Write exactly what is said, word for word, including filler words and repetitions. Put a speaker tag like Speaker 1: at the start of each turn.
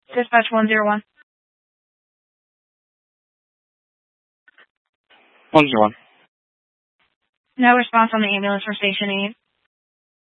Speaker 1: Dispatch one zero one.
Speaker 2: one zero one.
Speaker 1: No response on the ambulance for Station eight.